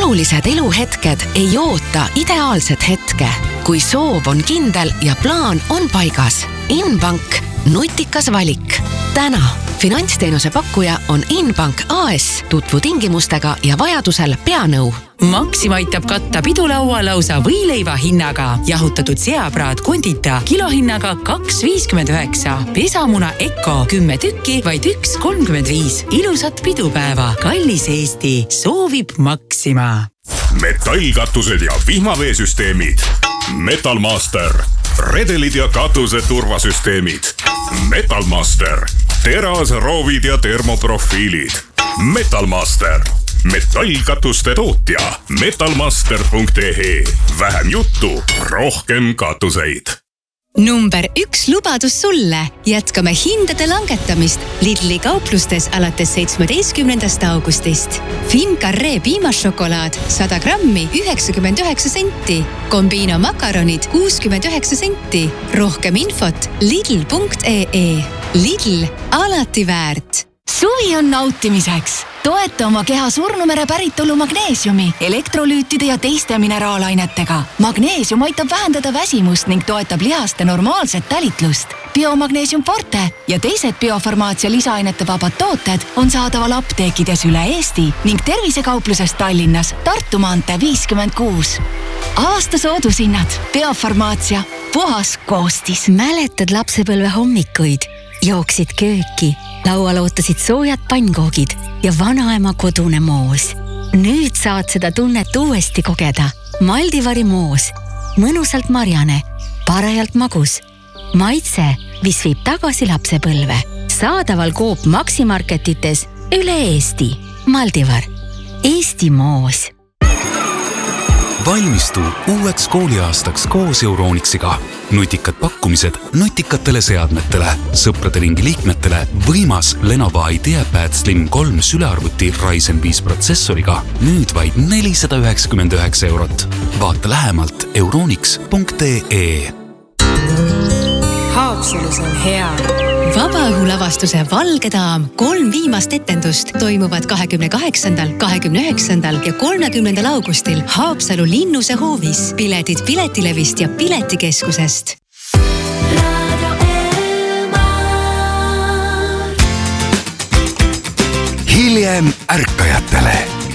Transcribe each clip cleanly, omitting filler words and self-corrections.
olulised eluhetked ei oota ideaalset hetke. Kui soov on kindel ja plaan on paigas. Inbank, nutikas valik. Täna finantsteenuse pakkuja on Inbank AS. Tutvu tingimustega ja vajadusel peanõu. Maxima aitab katta pidulaua lausa võileiva hinnaga. Jahutatud seapraad kondita kilohinnaga 2,59. Pesamuna Eko 10 tükki, vaid 1,35. Ilusat pidupäeva. Kallis Eesti soovib Maxima. Metallkatused ja vihmaveesüsteemid. Metalmaster. Redelid ja katuse turvasüsteemid. Metalmaster. Teras, roovid ja termoprofiilid. Metalmaster. Metallkatuste tootja. Metalmaster.ee. Vähem juttu, rohkem katuseid. Number 1 lubadus sulle. Jätkame hindade langetamist Lidli kauplustes alates 17. augustist. Fincarré piimasšokolaad 100 grammi 99 senti. Combino makaronid 69 senti. Rohkem infot lidl.ee. Lidl, alati väärt. Suvi on nautimiseks. Toeta oma keha surnumere päritolu magneesiumi, elektrolüütide ja teiste mineraalainetega. Magneesium aitab vähendada väsimust ning toetab lihaste normaalset talitlust. Biomagneesium Forte ja teised biofarmaatsia lisaainete vabad tooted on saadaval apteekides üle Eesti ning tervisekaupluses Tallinnas Tartu maantee 56. Aasta soodushinnad. Biofarmaatsia. Puhas koostis. Mäletad lapsepõlve hommikuid? Jooksid kööki. Laual ootasid soojad pannkoogid ja vanaema kodune moos. Nüüd saad seda tunnet uuesti kogeda. Maldivari moos. Mõnusalt marjane, parajalt magus. Maitse, mis viib tagasi lapsepõlve. Saadaval Coop Maximarketites üle Eesti. Maldivar. Eesti moos. Valmistu uueks kooliaastaks koos Euronixiga. Nutikad pakkumised nutikatele seadmetele, sõprade ringi liikmetele, võimas Lenovo IdeaPad Slim 3 sülearvuti Ryzen 5 protsessoriga, nüüd vaid 499 €. Vaata lähemalt euronix.ee. Haapsalus on hea. Vabaõhulavastuse Valge daam 3 viimast etendust toimuvad 28., 29. ja 30. augustil Haapsalu Linnuse hoovis. Piletid Piletilevist ja Piletikeskusest. Hiljem ärkajatele.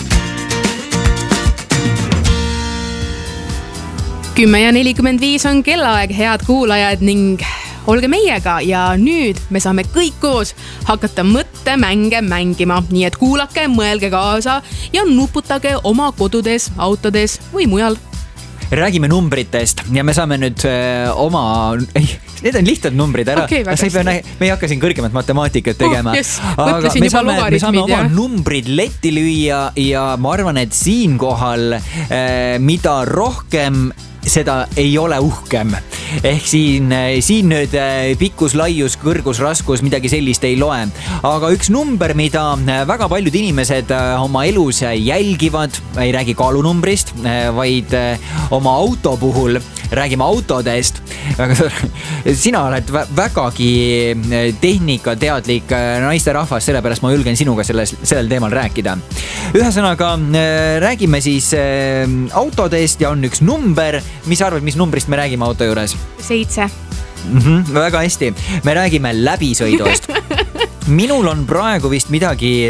10:45 on kellaaeg, head kuulajad, ning olge meiega ja nüüd me saame kõik koos hakata mõttemänge mängima. Nii et kuulake, mõelge kaasa ja nuputage oma kodudes, autodes või mujal. Räägime numbritest ja me saame nüüd need on lihtsad numbrid ära. Okay, me ei hakka siin kõrgemat matemaatikat tegema. Aga me saame oma numbrid letti lüüa ja ma arvan, et siinkohal mida rohkem seda ei ole uhkem. Ehk siin nüüd pikkus, laius, kõrgus, raskus, midagi sellist ei loe. Aga üks number, mida väga paljud inimesed oma elus jälgivad, ei räägi kaalunumbrist, vaid oma auto puhul räägime autodest. Sina oled vägagi tehnikateadlik naisterahvas, sellepärast ma julgen sinuga sellel teemal rääkida. Ühesõnaga, räägime siis autodest ja on üks number. Mis arvad, mis numbrist me räägime auto juures? 7. Väga hästi. Me räägime läbisõidust. Minul on praegu vist midagi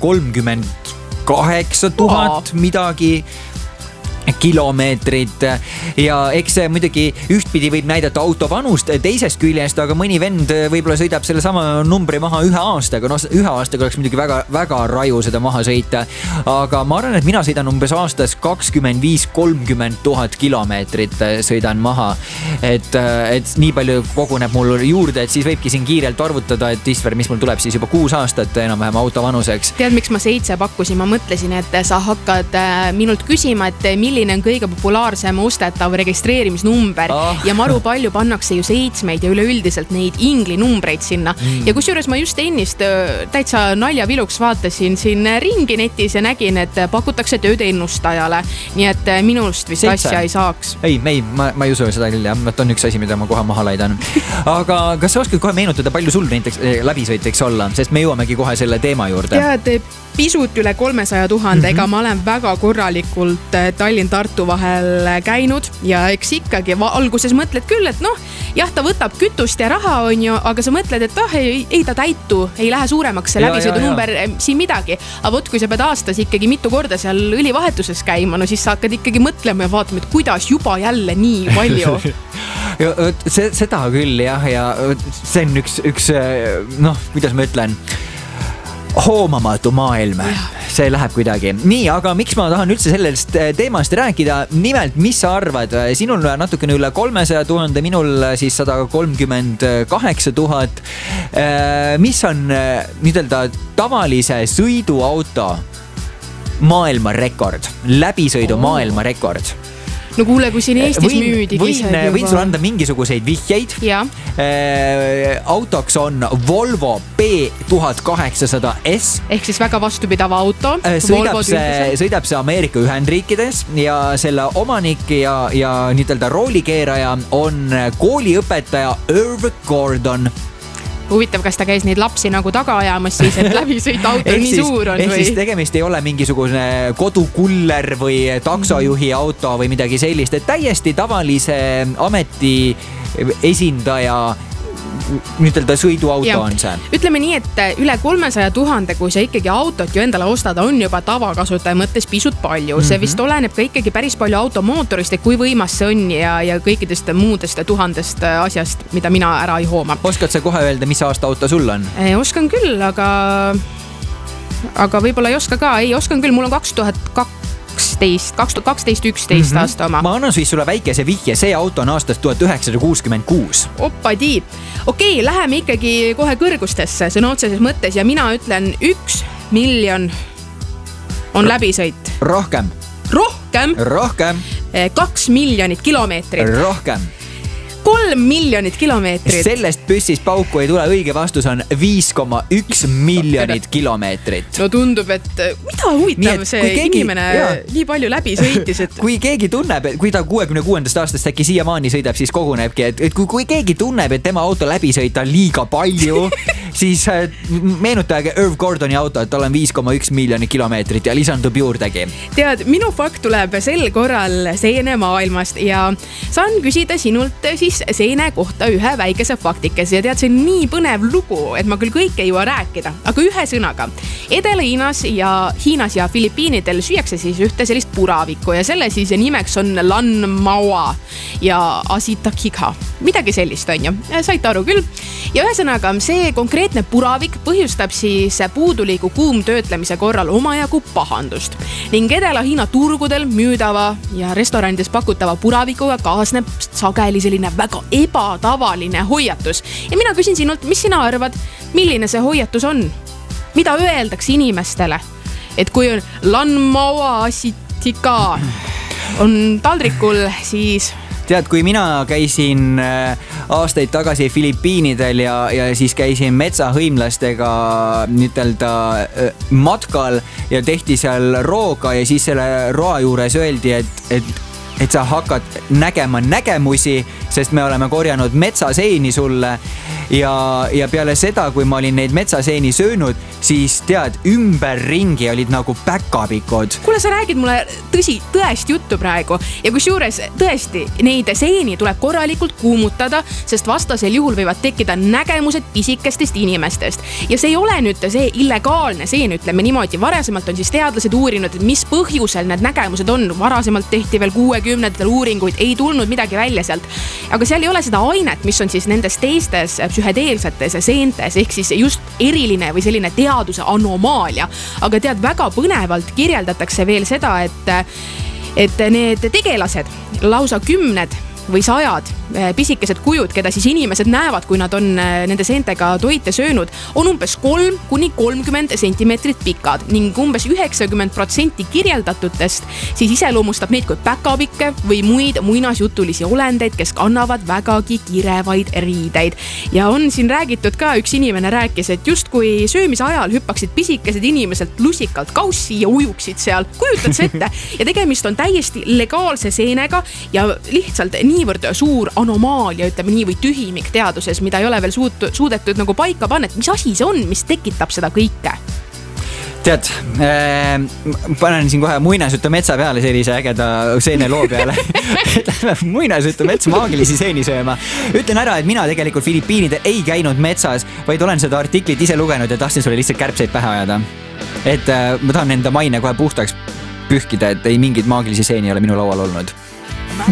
138 000 midagi kilomeetrit ja eks see muidugi ühtpidi võib näidata auto vanust teisest küljest, aga mõni vend võib-olla sõidab selle sama numbri maha 1 aastaga. No 1 aastaga oleks muidugi väga raju seda maha sõita, aga ma arvan, et mina sõidan umbes aastas 25-30 000 kilomeetrit sõidan maha, et nii palju koguneb mul juurde, et siis võibki siin kiirelt arvutada, et Isver, mis mul tuleb siis juba 6 aastat enam-vähem auto vanuseks. Tead, miks ma 7 pakkusin? Ma mõtlesin, et sa hakkad minult küsima, et milline on kõige populaarsem ostetav registreerimisnumber ja maru palju pannakse ju 7 ja üleüldiselt neid ingli numbreid sinna. Ja kusjuures ma just ennist täitsa naljaviluks vaatasin siin ringi netis ja nägin, et pakutakse tööd ennustajale. Nii et minust vist 7 asja ei saaks. Ei, ma ei usu seda küll, jah. On üks asi, mida ma kohe maha laidan. Aga kas sa oskad kohe meenutada, palju sul näiteks läbisõit võiks olla? Sest me jõuamegi kohe selle teema juurde. Tead, pisut üle 300 000, ega ma olen väga korralikult Tallinn-Tartu vahel käinud ja eks ikkagi alguses mõtled küll, et jah, ta võtab kütust ja raha on ju, aga sa mõtled, et ei ta täitu, ei lähe suuremaks see läbisõidunumber siin midagi. Aga võt, kui sa pead aastas ikkagi mitu korda seal õlivahetuses käima, no siis sa hakkad ikkagi mõtlema ja vaatama, et kuidas juba jälle nii palju. Seda küll jah, ja see on üks kuidas ma ütlen, hoomamatu maailm. See läheb kuidagi. Nii, aga miks ma tahan üldse sellest teemast rääkida? Nimelt, mis sa arvad? Sinul natukene üle 300 000, minul siis 138 000. Mis on ütelda tavalise sõiduauto maailmarekord? Läbisõidu maailmarekord? No kuule, kui siin Eestis müüdigi. Võin sulle anda mingisuguseid vihjeid. Autoks on Volvo B1800S. Ehk siis väga vastupidava auto. Sõidab see Ameerika Ühendriikides ja selle omanik ja niidelda roolikeeraja on kooliõpetaja Irv Gordon. Huvitav, kas ta käis neid lapsi nagu taga ajamas siis, et läbisõit auto nii suur on? Ehk siis tegemist ei ole mingisugune kodukuller või taksojuhi auto või midagi sellist, et täiesti tavalise ameti esindaja ütelda sõiduauto on see. Ütleme nii, et üle 300 000, kui sa ikkagi autot ju endale ostad, on juba tavakasutaja mõttes pisut palju. See vist oleneb ka ikkagi päris palju automootorist, et kui võimas see on ja kõikidest muudest 1000 asjast, mida mina ära ei hooma. Oskad sa kohe öelda, mis aasta auto sul on? Oskan küll, aga võib-olla ei oska ka. Ei, oskan küll, mul on 2012-11 aasta oma. Ma annan siis sulle väikese vihje, see auto on aastast 1966. Oppadi. Okei, läheme ikkagi kohe kõrgustesse sõna otseses mõttes ja mina ütlen 1 miljon on läbisõit. Rohkem. 2 miljonit kilomeetrit. Rohkem. 3 miljonit kilomeetrit. Sellest püssis pauku ei tule, õige vastus on 5,1 miljonit kilomeetrit. No tundub, et mida huvitav inimene nii palju läbi sõitis. Et... kui keegi tunneb, kui ta 66. aastast äkki siiamaani sõidab, siis kogunebki, et kui keegi tunneb, et tema auto läbi sõita liiga palju, siis meenutage Irv Gordoni auto, et tal on 5,1 miljonit kilomeetrit ja lisandub juurdegi. Tead, minu fakt tuleb sel korral seene maailmast ja saan küsida sinult siis seene kohta ühe väikese faktikese ja tead, see on nii põnev lugu, et ma küll kõike ei jõua rääkida, aga ühe sõnaga. Edela-Hiinas ja Filipiinidel süüakse siis ühte sellist puravikku ja selle siis nimeks on lanmaua ja asitakika. Midagi sellist on ju, saite aru küll. Ja ühesõnaga, see konkreetne puravik põhjustab siis puuduliku kuumtöötlemise korral omajagu pahandust ning Edela-Hiina turgudel müüdava ja restoranides pakutava puravikuga kaasneb sageli selline väga ebatavaline hoiatus. Ja mina küsin sinult, mis sina arvad, milline see hoiatus on? Mida öeldakse inimestele? Et kui on lanmaua asitika on taldrikul, siis... Tead, kui mina käisin aastaid tagasi Filipiinidel ja siis käisin metsahõimlastega matkal ja tehti seal rooga ja siis selle roa juures öeldi, et sa hakkad nägema nägemusi, sest me oleme korjanud metsaseeni sulle ja peale seda, kui ma olin neid metsaseeni söönud, siis tead, ümberringi olid nagu päkapikud. Kuule, sa räägid mulle tõest juttu praegu ja kusjuures tõesti neid seeni tuleb korralikult kuumutada, sest vastasel juhul võivad tekkida nägemused pisikestest inimestest ja see ei ole nüüd see illegaalne seen, ütleme niimoodi. Varasemalt on siis teadlased uurinud, et mis põhjusel need nägemused on. Varasemalt tehti veel 60-ndatel uuringuid, ei tulnud midagi välja sealt, aga seal ei ole seda ainet, mis on siis nendes teistes psühhedeelsetes seentes, ehk siis just eriline või selline teaduse anomaalia. Aga tead, väga põnevalt kirjeldatakse veel seda, et need tegelased, lausa 10 või 100 pisikesed kujud, keda siis inimesed näevad, kui nad on nende seentega toite söönud, on umbes 3-30 sentimeetrit pikad ning umbes 90% kirjeldatutest siis iseloomustab neid kui päkapikke või muid muinasjutulisi olendeid, kes kannavad vägagi kirevaid riideid. Ja on siin räägitud ka, üks inimene rääkis, et just kui söömise ajal hüppaksid pisikesed inimeselt lusikalt kaussi ja ujuksid seal, kujutad see ette ja tegemist on täiesti legaalse seenega ja lihtsalt niivõrd suur anomaalia, ütleme nii, või tühimik teaduses, mida ei ole veel suudetud nagu paika panna, et mis asi see on, mis tekitab seda kõike? tead, panen siin kohe muinasjutu metsa peale sellise ägeda seene loo peale. Muinasjutu mets maagilisi seeni sööma. Ütlen ära, et mina tegelikult Filipiinidel ei käinud metsas, vaid olen seda artiklit ise lugenud ja tahtsin sulle lihtsalt kärbseid pähe ajada. Et ma tahan enda maine kohe puhtaks pühkida, et ei mingid maagilisi seeni ei ole minu laual olnud.